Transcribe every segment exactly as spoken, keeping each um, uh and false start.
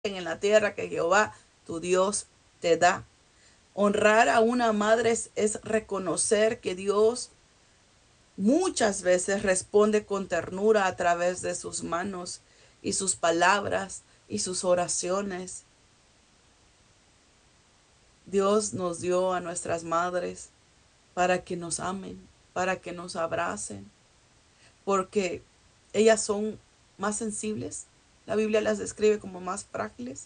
en la tierra que Jehová tu Dios te da. Honrar a una madre es, es reconocer que Dios muchas veces responde con ternura a través de sus manos y sus palabras y sus oraciones. Dios nos dio a nuestras madres para que nos amen, para que nos abracen, porque ellas son más sensibles. La Biblia las describe como más frágiles,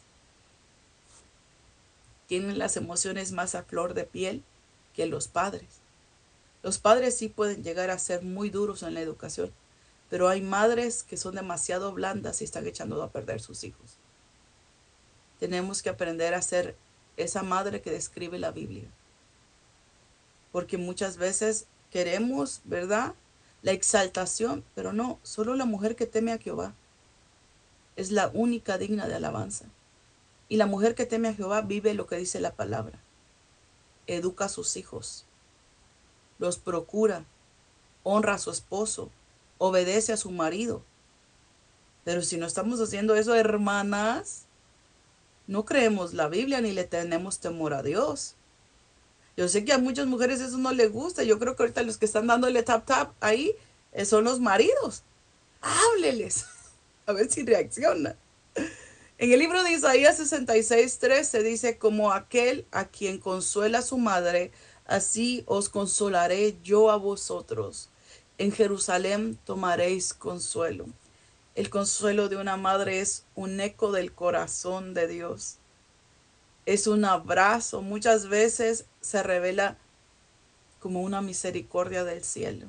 tienen las emociones más a flor de piel que los padres. Los padres sí pueden llegar a ser muy duros en la educación, pero hay madres que son demasiado blandas y están echando a perder sus hijos. Tenemos que aprender a ser esa madre que describe la Biblia, porque muchas veces queremos, ¿verdad?, la exaltación, pero no, solo la mujer que teme a Jehová es la única digna de alabanza. Y la mujer que teme a Jehová vive lo que dice la palabra. Educa a sus hijos, los procura, honra a su esposo, obedece a su marido. Pero si no estamos haciendo eso, hermanas, no creemos la Biblia ni le tenemos temor a Dios. Yo sé que a muchas mujeres eso no les gusta. Yo creo que ahorita los que están dándole tap tap ahí eh, son los maridos. Hábleles, a ver si reaccionan. En el libro de Isaías sesenta y seis, tres se dice, como aquel a quien consuela su madre, así os consolaré yo a vosotros. En Jerusalén tomaréis consuelo. El consuelo de una madre es un eco del corazón de Dios. Es un abrazo. Muchas veces se revela como una misericordia del cielo.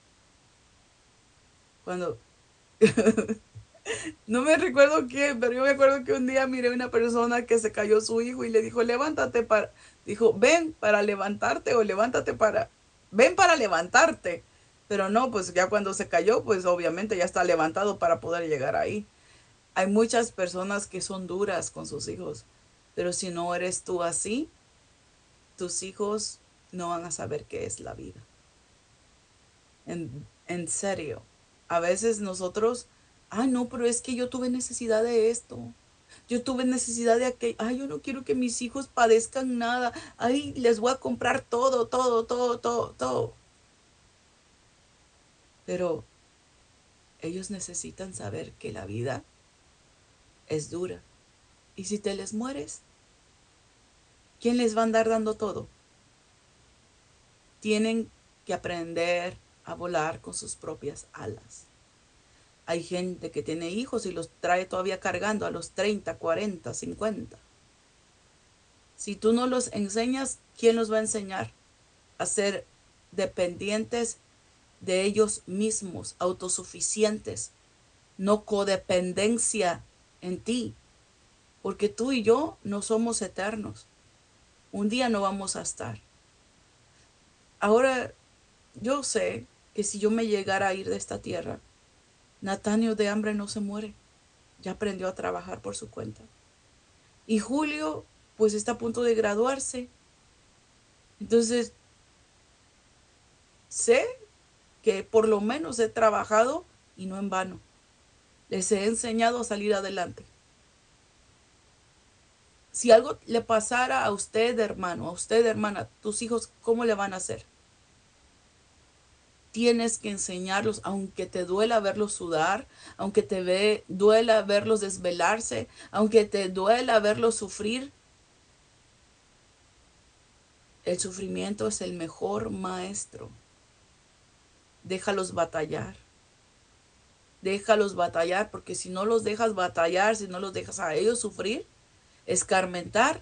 Cuando no me recuerdo quién, pero yo me acuerdo que un día miré a una persona que se cayó su hijo y le dijo, levántate para, dijo, ven para levantarte o levántate para, ven para levantarte. Pero no, pues ya cuando se cayó, pues obviamente ya está levantado para poder llegar ahí. Hay muchas personas que son duras con sus hijos, pero si no eres tú así, tus hijos no van a saber qué es la vida. En, en serio, a veces nosotros, ay no, pero es que yo tuve necesidad de esto. Yo tuve necesidad de aquello. Ay, yo no quiero que mis hijos padezcan nada. Ay, les voy a comprar todo, todo, todo, todo, todo. Pero ellos necesitan saber que la vida es dura. Y si te les mueres, ¿quién les va a andar dando todo? Tienen que aprender a volar con sus propias alas. Hay gente que tiene hijos y los trae todavía cargando a los treinta, cuarenta, cincuenta. Si tú no los enseñas, ¿quién los va a enseñar a ser dependientes de ellos mismos, autosuficientes, no codependencia en ti? Porque tú y yo no somos eternos. Un día no vamos a estar. Ahora, yo sé que si yo me llegara a ir de esta tierra, Natanio de hambre no se muere. Ya aprendió a trabajar por su cuenta. Y Julio, pues está a punto de graduarse. Entonces, sé que por lo menos he trabajado y no en vano. Les he enseñado a salir adelante. Si algo le pasara a usted, hermano, a usted, hermana, tus hijos, ¿cómo le van a hacer? Tienes que enseñarlos, aunque te duela verlos sudar, aunque te ve, duela verlos desvelarse, aunque te duela verlos sufrir. El sufrimiento es el mejor maestro. Déjalos batallar. Déjalos batallar, porque si no los dejas batallar, si no los dejas a ellos sufrir, escarmentar,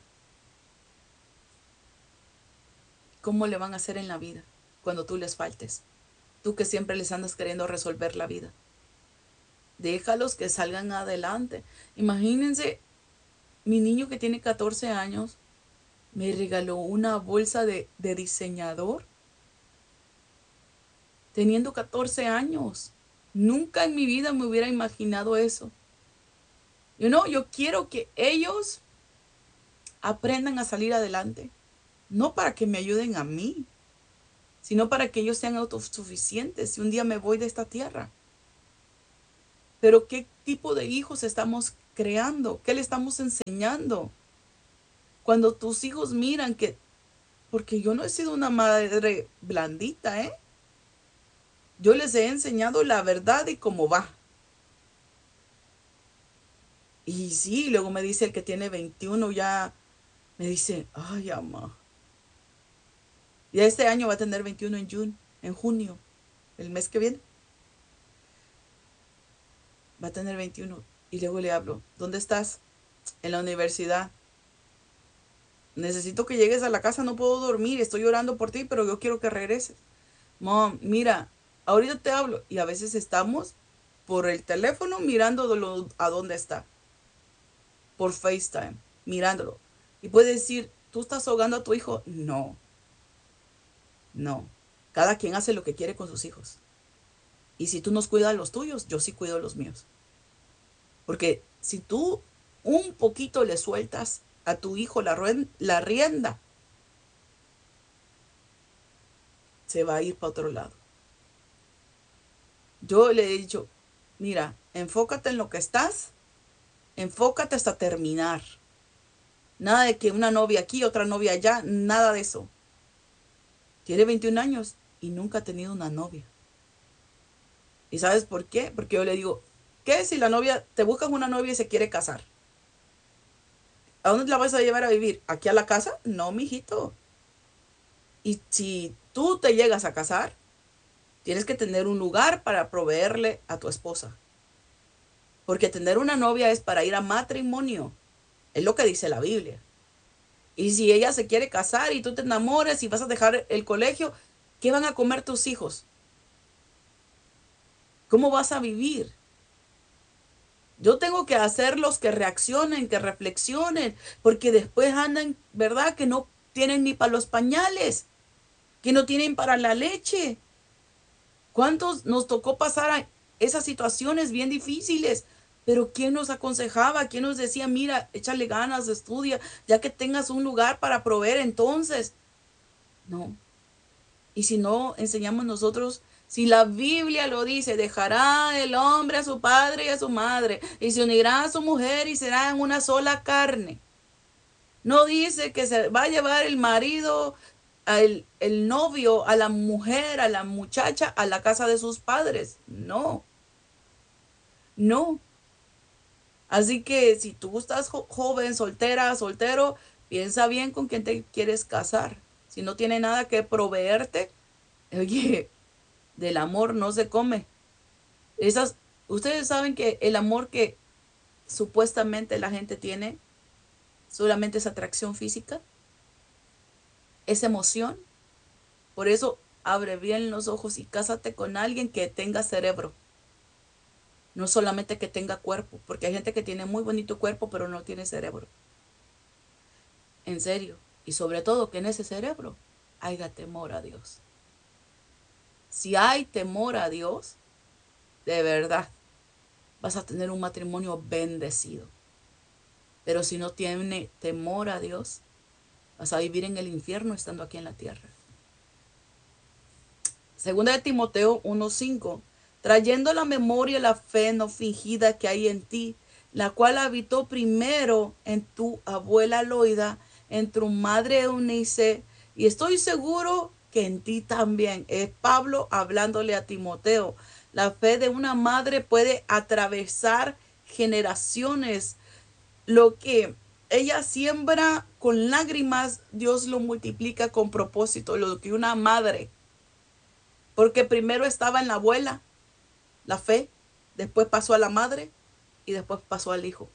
¿cómo le van a hacer en la vida cuando tú les faltes? Tú que siempre les andas queriendo resolver la vida. Déjalos que salgan adelante. Imagínense, mi niño que tiene catorce años me regaló una bolsa de, de diseñador teniendo catorce años. Nunca en mi vida me hubiera imaginado eso. You know, yo quiero que ellos aprendan a salir adelante. No para que me ayuden a mí, sino para que ellos sean autosuficientes si un día me voy de esta tierra. Pero ¿qué tipo de hijos estamos creando? ¿Qué le estamos enseñando? Cuando tus hijos miran que, porque yo no he sido una madre blandita, ¿eh? Yo les he enseñado la verdad y cómo va. Y sí, luego me dice el que tiene veintiuno ya, me dice, ay, mamá. Ya este año va a tener veintiuno en junio, en junio, el mes que viene, va a tener veintiuno. Y luego le hablo, ¿dónde estás? En la universidad. Necesito que llegues a la casa, no puedo dormir, estoy orando por ti, pero yo quiero que regreses. Mom, mira, ahorita te hablo. Y a veces estamos por el teléfono mirándolo a dónde está, por FaceTime, mirándolo. Y puede decir, ¿tú estás ahogando a tu hijo? No, no. Cada quien hace lo que quiere con sus hijos. Y si tú nos cuidas los tuyos, yo sí cuido los míos. Porque si tú un poquito le sueltas a tu hijo la, la rienda, se va a ir para otro lado. Yo le he dicho, mira, enfócate en lo que estás, enfócate hasta terminar. Nada de que una novia aquí, otra novia allá, nada de eso. Tiene veintiún años y nunca ha tenido una novia. ¿Y sabes por qué? Porque yo le digo, ¿qué si la novia, te buscas una novia y se quiere casar? ¿A dónde la vas a llevar a vivir? ¿Aquí a la casa? No, mijito. Y si tú te llegas a casar, tienes que tener un lugar para proveerle a tu esposa. Porque tener una novia es para ir a matrimonio. Es lo que dice la Biblia. Y si ella se quiere casar y tú te enamoras y vas a dejar el colegio, ¿qué van a comer tus hijos? ¿Cómo vas a vivir? Yo tengo que hacerlos que reaccionen, que reflexionen, porque después andan, ¿verdad? Que no tienen ni para los pañales, que no tienen para la leche. ¿Cuántos nos tocó pasar a esas situaciones bien difíciles? Pero ¿quién nos aconsejaba? ¿Quién nos decía, mira, échale ganas, estudia, ya que tengas un lugar para proveer entonces? No. Y si no enseñamos nosotros, si la Biblia lo dice, dejará el hombre a su padre y a su madre, y se unirá a su mujer y serán una sola carne. No dice que se va a llevar el marido, el, el novio, a la mujer, a la muchacha, a la casa de sus padres. No, no. Así que si tú estás jo joven, soltera, soltero, piensa bien con quién te quieres casar. Si no tiene nada que proveerte, oye, del amor no se come. Esas, ustedes saben que el amor que supuestamente la gente tiene solamente es atracción física, es emoción. Por eso abre bien los ojos y cásate con alguien que tenga cerebro, no solamente que tenga cuerpo, porque hay gente que tiene muy bonito cuerpo pero no tiene cerebro. En serio. Y sobre todo que en ese cerebro haya temor a Dios. Si hay temor a Dios, de verdad, vas a tener un matrimonio bendecido. Pero si no tiene temor a Dios, vas a vivir en el infierno estando aquí en la tierra. Segunda de Timoteo uno cinco. Trayendo a la memoria la fe no fingida que hay en ti, la cual habitó primero en tu abuela Loida, en tu madre Eunice, y estoy seguro que en ti también. Es Pablo hablándole a Timoteo. La fe de una madre puede atravesar generaciones. Lo que ella siembra con lágrimas, Dios lo multiplica con propósito. Lo que una madre, porque primero estaba en la abuela, la fe, después pasó a la madre y después pasó al hijo.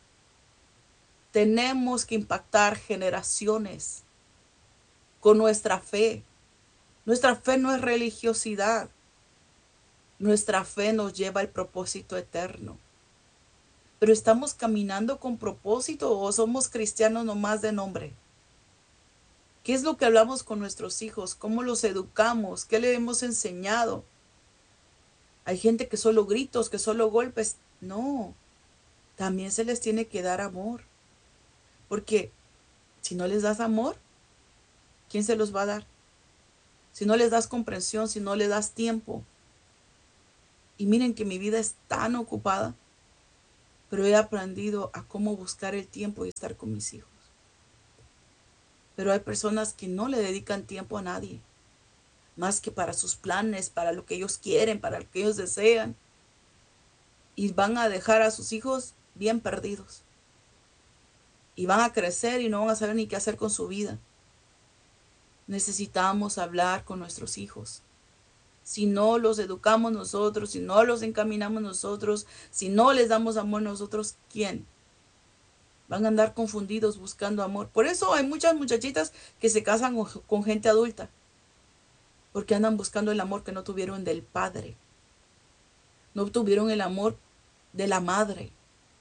Tenemos que impactar generaciones con nuestra fe. Nuestra fe no es religiosidad. Nuestra fe nos lleva al propósito eterno. Pero ¿estamos caminando con propósito o somos cristianos nomás de nombre? ¿Qué es lo que hablamos con nuestros hijos? ¿Cómo los educamos? ¿Qué le hemos enseñado? Hay gente que solo gritos, que solo golpes. No, también se les tiene que dar amor. Porque si no les das amor, ¿quién se los va a dar? Si no les das comprensión, si no les das tiempo. Y miren que mi vida es tan ocupada. pero he aprendido a cómo buscar el tiempo y estar con mis hijos. Pero hay personas que no le dedican tiempo a nadie, más que para sus planes, para lo que ellos quieren, para lo que ellos desean. Y van a dejar a sus hijos bien perdidos. Y van a crecer y no van a saber ni qué hacer con su vida. Necesitamos hablar con nuestros hijos. Si no los educamos nosotros, si no los encaminamos nosotros, si no les damos amor nosotros, ¿quién? Van a andar confundidos buscando amor. Por eso hay muchas muchachitas que se casan con gente adulta, porque andan buscando el amor que no tuvieron del padre, no tuvieron el amor de la madre.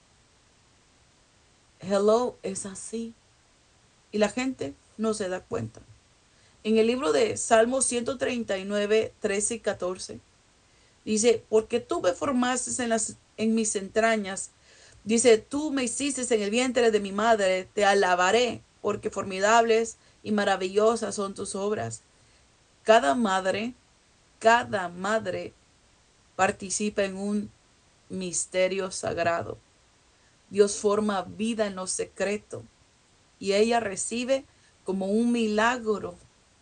Hello, es así. Y la gente no se da cuenta. En el libro de Salmos ciento treinta y nueve, trece y catorce, dice, porque tú me formaste en, las, en mis entrañas. Dice, tú me hiciste en el vientre de mi madre, te alabaré, porque formidables y maravillosas son tus obras. Cada madre, cada madre participa en un misterio sagrado. Dios forma vida en lo secreto y ella recibe como un milagro.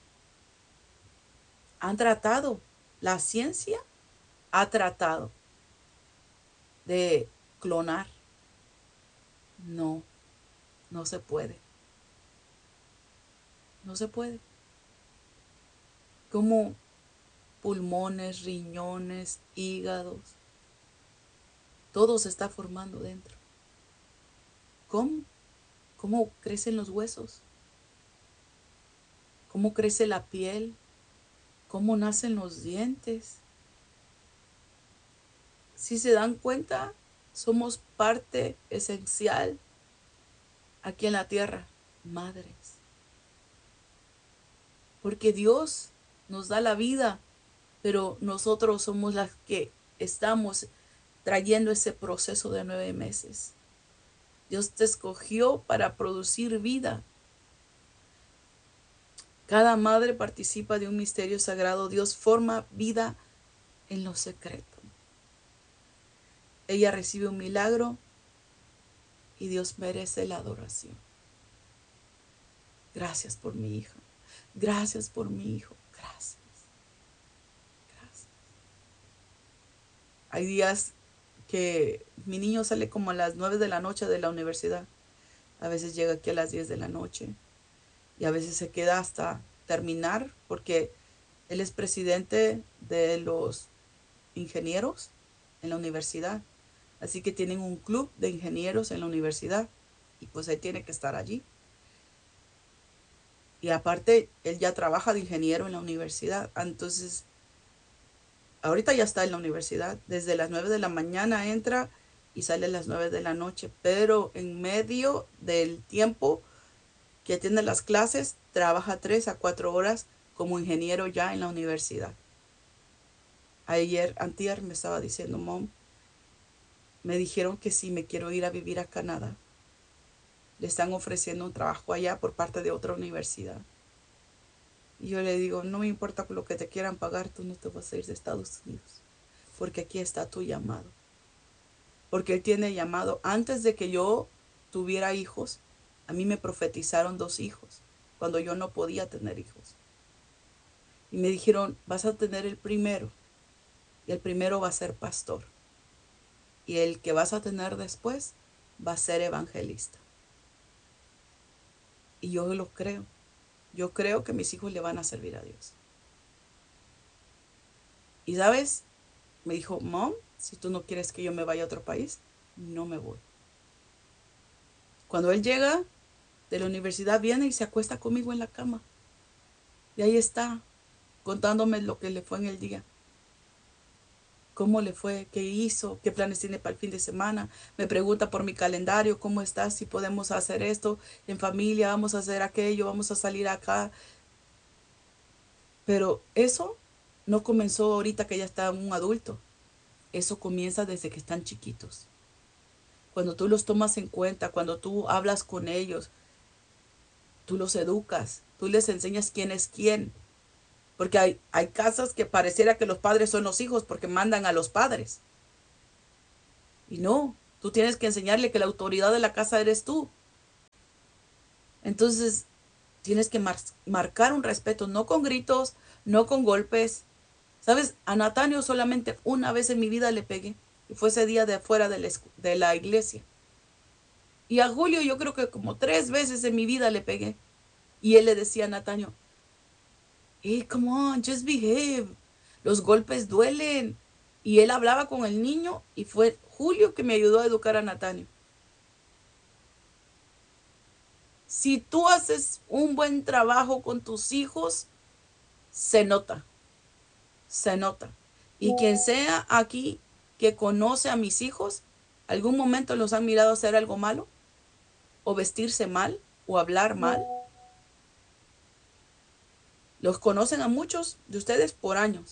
Han tratado, la ciencia ha tratado de clonar. No, no se puede. No se puede. Como pulmones, riñones, hígados, todo se está formando dentro. ¿Cómo? ¿Cómo crecen los huesos? ¿Cómo crece la piel? ¿Cómo nacen los dientes? Si se dan cuenta, somos parte esencial aquí en la tierra, madres. Porque Dios nos da la vida, pero nosotros somos las que estamos trayendo ese proceso de nueve meses. Dios te escogió para producir vida. Cada madre participa de un misterio sagrado. Dios forma vida en lo secreto. Ella recibe un milagro y Dios merece la adoración. Gracias por mi hija. Gracias por mi hijo. Gracias. Gracias. Hay días que mi niño sale como a las nueve de la noche de la universidad. A veces llega aquí a las diez de la noche. Y a veces se queda hasta terminar porque él es presidente de los ingenieros en la universidad. Así que tienen un club de ingenieros en la universidad y pues él tiene que estar allí. Y aparte, él ya trabaja de ingeniero en la universidad. Entonces, ahorita ya está en la universidad. Desde las nueve de la mañana entra y sale a las nueve de la noche. Pero en medio del tiempo que tiene las clases, trabaja tres a cuatro horas como ingeniero ya en la universidad. Ayer, antier, me estaba diciendo, Mom, me dijeron que si me quiero ir a vivir a Canadá. Le están ofreciendo un trabajo allá por parte de otra universidad. Y yo le digo, no me importa lo que te quieran pagar, tú no te vas a ir de Estados Unidos. Porque aquí está tu llamado. Porque él tiene llamado. Antes de que yo tuviera hijos, a mí me profetizaron dos hijos, cuando yo no podía tener hijos. Y me dijeron, vas a tener el primero. Y el primero va a ser pastor. Y el que vas a tener después va a ser evangelista. Y yo lo creo. Yo creo que mis hijos le van a servir a Dios. Y sabes, me dijo, Mom, si tú no quieres que yo me vaya a otro país, no me voy. Cuando él llega de la universidad, viene y se acuesta conmigo en la cama. Y ahí está, contándome lo que le fue en el día. Cómo le fue, qué hizo, qué planes tiene para el fin de semana. Me pregunta por mi calendario, cómo estás, si podemos hacer esto en familia, vamos a hacer aquello, vamos a salir acá. Pero eso no comenzó ahorita que ya está un adulto. Eso comienza desde que están chiquitos. Cuando tú los tomas en cuenta, cuando tú hablas con ellos, tú los educas, tú les enseñas quién es quién. Porque hay, hay casas que pareciera que los padres son los hijos porque mandan a los padres. Y no, Tú tienes que enseñarle que la autoridad de la casa eres tú. Entonces, tienes que mar marcar un respeto, no con gritos, no con golpes. ¿Sabes? A Natanio solamente una vez en mi vida le pegué. Y fue ese día de afuera de la, de la iglesia. Y a Julio yo creo que como tres veces en mi vida le pegué. Y él le decía a Natanio, hey, come on, just behave. Los golpes duelen. Y él hablaba con el niño y fue Julio que me ayudó a educar a Natanio. Si tú haces un buen trabajo con tus hijos, se nota, se nota. Y quien sea aquí que conoce a mis hijos, algún momento los han mirado hacer algo malo, o vestirse mal, o hablar mal. Los conocen a muchos de ustedes por años.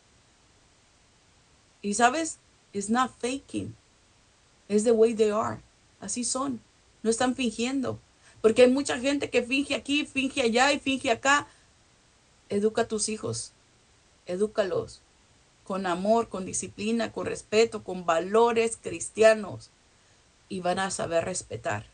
Y sabes, it's not faking. It's the way they are. Así son. No están fingiendo. Porque hay mucha gente que finge aquí, finge allá y finge acá. Educa a tus hijos. Edúcalos con amor, con disciplina, con respeto, con valores cristianos. Y van a saber respetar.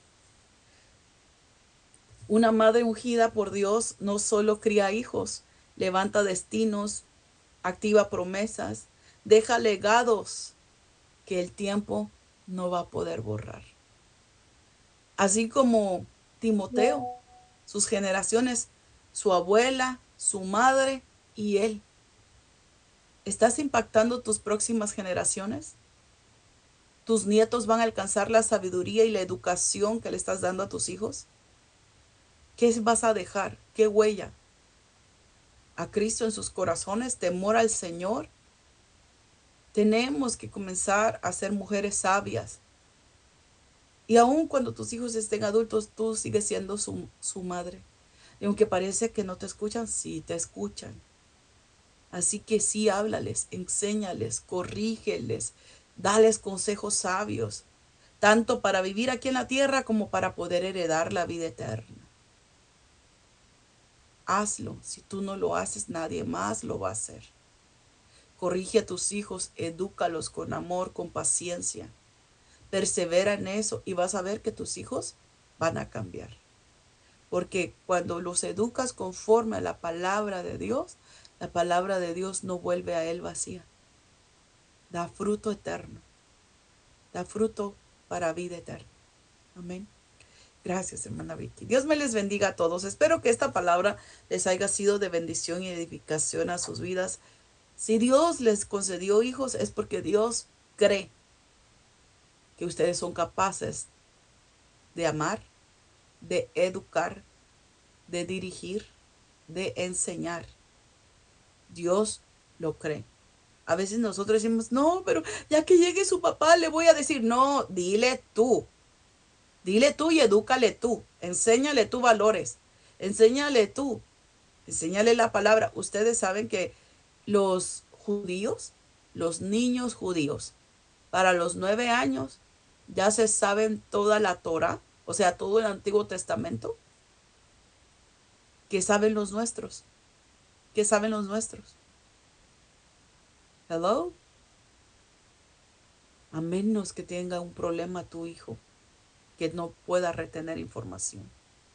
Una madre ungida por Dios no solo cría hijos, levanta destinos, activa promesas, deja legados que el tiempo no va a poder borrar. Así como Timoteo, sus generaciones, su abuela, su madre y él. ¿Estás impactando tus próximas generaciones? ¿Tus nietos van a alcanzar la sabiduría y la educación que le estás dando a tus hijos? ¿Qué vas a dejar? ¿Qué huella? ¿A Cristo en sus corazones? ¿Temor al Señor? Tenemos que comenzar a ser mujeres sabias. Y aun cuando tus hijos estén adultos, tú sigues siendo su, su madre. Y aunque parece que no te escuchan, sí te escuchan. Así que sí, háblales, enséñales, corrígeles, dales consejos sabios, tanto para vivir aquí en la tierra como para poder heredar la vida eterna. Hazlo. Si tú no lo haces, nadie más lo va a hacer. Corrige a tus hijos, edúcalos con amor, con paciencia. Persevera en eso y vas a ver que tus hijos van a cambiar. Porque cuando los educas conforme a la palabra de Dios, la palabra de Dios no vuelve a él vacía. Da fruto eterno. Da fruto para vida eterna. Amén. Gracias, hermana Vicky. Dios me les bendiga a todos. Espero que esta palabra les haya sido de bendición y edificación a sus vidas. Si Dios les concedió hijos, es porque Dios cree que ustedes son capaces de amar, de educar, de dirigir, de enseñar. Dios lo cree. A veces nosotros decimos, no, pero ya que llegue su papá le voy a decir, no, dile tú. Dile tú y edúcale tú. Enséñale tú valores. Enséñale tú. Enséñale la palabra. Ustedes saben que los judíos, los niños judíos, para los nueve años ya se saben toda la Torah, o sea, todo el Antiguo Testamento. ¿Qué saben los nuestros? ¿Qué saben los nuestros? Hello. A menos que tenga un problema tu hijo, que no pueda retener información.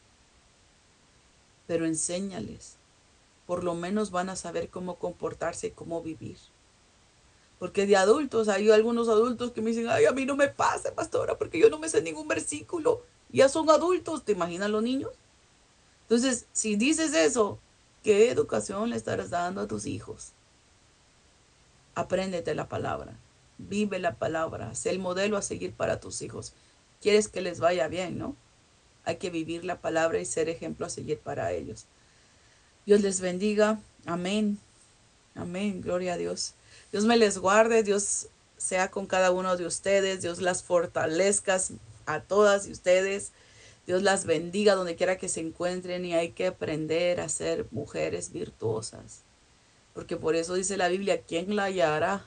Pero enséñales. Por lo menos van a saber cómo comportarse y cómo vivir. Porque de adultos, hay algunos adultos que me dicen, ay, a mí no me pasa, pastora, porque yo no me sé ningún versículo. Ya son adultos, ¿te imaginas los niños? Entonces, si dices eso, ¿qué educación le estarás dando a tus hijos? Apréndete la palabra, vive la palabra, sé el modelo a seguir para tus hijos. Quieres que les vaya bien, ¿no? Hay que vivir la palabra y ser ejemplo a seguir para ellos. Dios les bendiga. Amén. Amén. Gloria a Dios. Dios me les guarde. Dios sea con cada uno de ustedes. Dios las fortalezca a todas y ustedes. Dios las bendiga donde quiera que se encuentren y hay que aprender a ser mujeres virtuosas. Porque por eso dice la Biblia, ¿quién la hallará?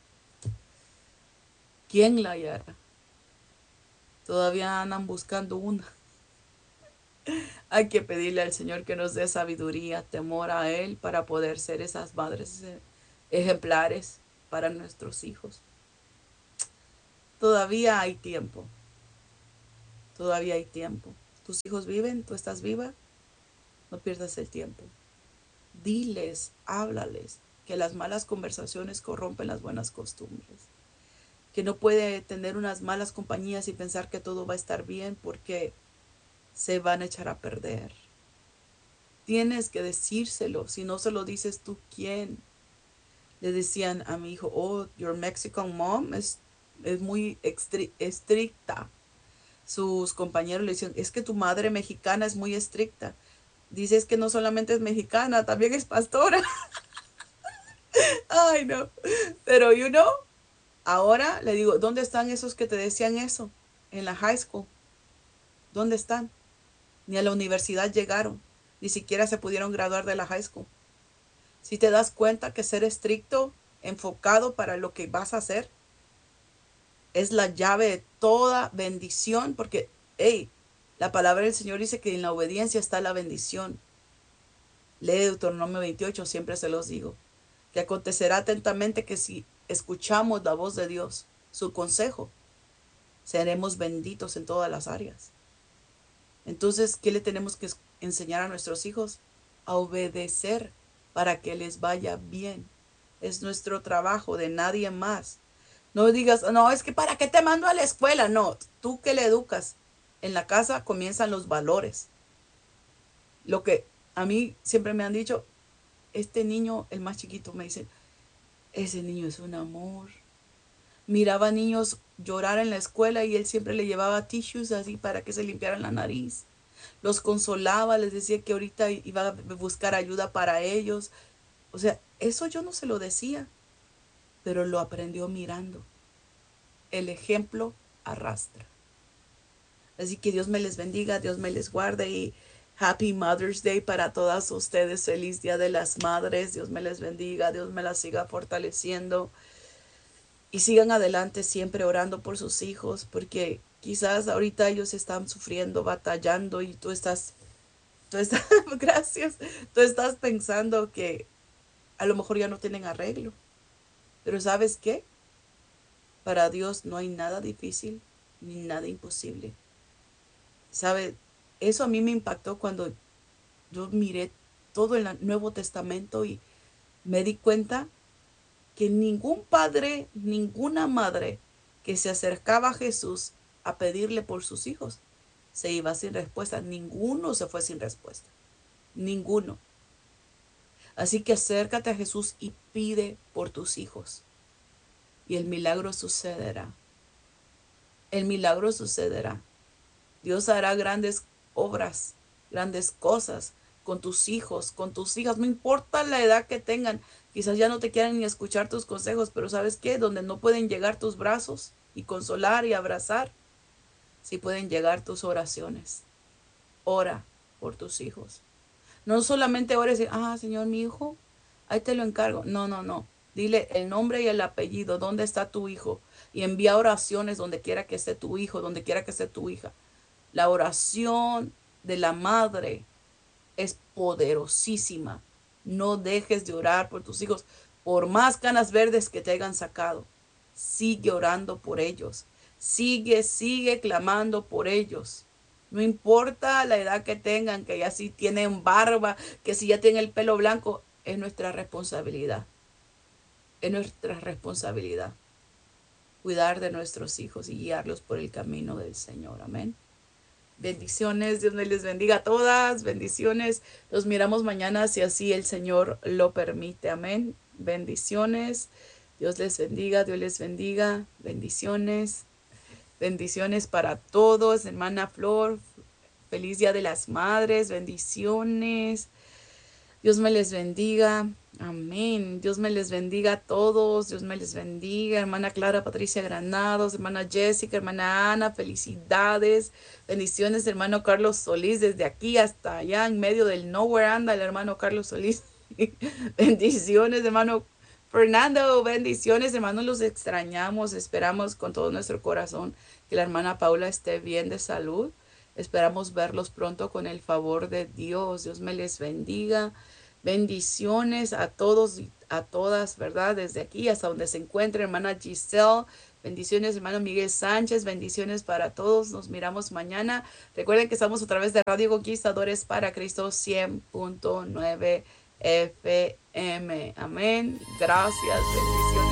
¿Quién la hallará? Todavía andan buscando una. Hay que pedirle al Señor que nos dé sabiduría, temor a Él para poder ser esas madres ejemplares para nuestros hijos. Todavía hay tiempo. Todavía hay tiempo. Tus hijos viven, tú estás viva. No pierdas el tiempo. Diles, háblales, que las malas conversaciones corrompen las buenas costumbres. Que no puede tener unas malas compañías y pensar que todo va a estar bien porque se van a echar a perder. Tienes que decírselo. Si no se lo dices tú, ¿quién? Le decían a mi hijo, oh, your Mexican mom es, es muy estricta. Sus compañeros le decían, es que tu madre mexicana es muy estricta. Dices que no solamente es mexicana, también es pastora. Ay, no. Pero, you know, ahora le digo, ¿dónde están esos que te decían eso? En la high school. ¿Dónde están? Ni a la universidad llegaron. Ni siquiera se pudieron graduar de la high school. Si te das cuenta que ser estricto, enfocado para lo que vas a hacer, es la llave de toda bendición, porque, hey, la palabra del Señor dice que en la obediencia está la bendición. Lee Deuteronomio veintiocho, siempre se los digo, que acontecerá atentamente que si escuchamos la voz de Dios, su consejo, seremos benditos en todas las áreas. Entonces, ¿qué le tenemos que enseñar a nuestros hijos? A obedecer para que les vaya bien. Es nuestro trabajo, de nadie más. No digas, no, es que para qué te mando a la escuela. No, tú que le educas. En la casa comienzan los valores. Lo que a mí siempre me han dicho, este niño, el más chiquito, me dicen, ese niño es un amor. Miraba niños llorar en la escuela y él siempre le llevaba tissues así para que se limpiaran la nariz. Los consolaba, les decía que ahorita iba a buscar ayuda para ellos. O sea, eso yo no se lo decía, pero lo aprendió mirando. El ejemplo arrastra. Así que Dios me les bendiga, Dios me les guarde y Happy Mother's Day para todas ustedes. Feliz Día de las Madres. Dios me les bendiga, Dios me las siga fortaleciendo. Y sigan adelante siempre orando por sus hijos, porque quizás ahorita ellos están sufriendo, batallando y tú estás, tú estás, gracias, tú estás pensando que a lo mejor ya no tienen arreglo. Pero ¿sabes qué? Para Dios no hay nada difícil ni nada imposible. ¿Sabe? Eso a mí me impactó cuando yo miré todo el Nuevo Testamento y me di cuenta que ningún padre, ninguna madre que se acercaba a Jesús a pedirle por sus hijos se iba sin respuesta. Ninguno se fue sin respuesta. Ninguno. Así que acércate a Jesús y pide por tus hijos. Y el milagro sucederá. El milagro sucederá. Dios hará grandes obras, grandes cosas con tus hijos, con tus hijas, no importa la edad que tengan. Quizás ya no te quieran ni escuchar tus consejos, pero ¿sabes qué? Donde no pueden llegar tus brazos y consolar y abrazar, sí pueden llegar tus oraciones. Ora por tus hijos. No solamente ora y decir, ah, Señor, mi hijo, ahí te lo encargo. No, no, no. Dile el nombre y el apellido, dónde está tu hijo. Y envía oraciones donde quiera que esté tu hijo, donde quiera que esté tu hija. La oración de la madre es poderosísima. No dejes de orar por tus hijos. Por más canas verdes que te hayan sacado, sigue orando por ellos. Sigue, sigue clamando por ellos. No importa la edad que tengan, que ya si tienen barba, que si ya tienen el pelo blanco, es nuestra responsabilidad. Es nuestra responsabilidad cuidar de nuestros hijos y guiarlos por el camino del Señor. Amén. Bendiciones, Dios me les bendiga a todas, bendiciones. Los miramos mañana si así el Señor lo permite. Amén. Bendiciones. Dios les bendiga, Dios les bendiga. Bendiciones. Bendiciones para todos, hermana Flor. Feliz Día de las Madres. Bendiciones. Dios me les bendiga. Amén. Dios me les bendiga a todos. Dios me les bendiga. Hermana Clara Patricia Granados, hermana Jessica, hermana Ana, felicidades. Bendiciones, hermano Carlos Solís, desde aquí hasta allá en medio del nowhere anda el hermano Carlos Solís. Bendiciones, hermano Fernando. Bendiciones, hermanos, los extrañamos. Esperamos con todo nuestro corazón que la hermana Paula esté bien de salud. Esperamos verlos pronto con el favor de Dios. Dios me les bendiga. Bendiciones a todos y a todas, ¿verdad? Desde aquí hasta donde se encuentre, hermana Giselle. Bendiciones, hermano Miguel Sánchez. Bendiciones para todos. Nos miramos mañana. Recuerden que estamos a través de Radio Conquistadores para Cristo cien punto nueve F M. Amén. Gracias. Bendiciones.